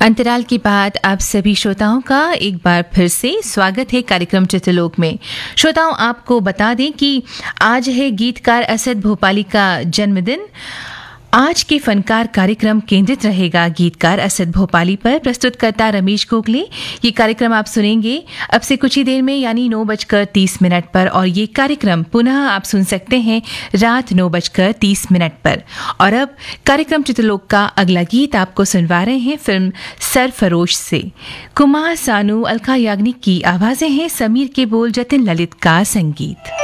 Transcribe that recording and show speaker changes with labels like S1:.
S1: अंतराल के बाद आप सभी श्रोताओं का एक बार फिर से स्वागत है कार्यक्रम चित्रलोक में। श्रोताओं, आपको बता दें कि आज है गीतकार असद भोपाली का जन्मदिन। आज के फनकार कार्यक्रम केंद्रित रहेगा गीतकार असद भोपाली पर। प्रस्तुतकर्ता रमेश गोखले। ये कार्यक्रम आप सुनेंगे अब से कुछ ही देर में, यानी 9:30 पर, और ये कार्यक्रम पुनः आप सुन सकते हैं रात 9:30 पर। और अब कार्यक्रम चित्रलोक का अगला गीत आपको सुनवा रहे हैं फिल्म सरफरोश से। कुमार सानू, अलका याग्निक की आवाजें हैं, समीर के बोल, जतिन ललित का संगीत।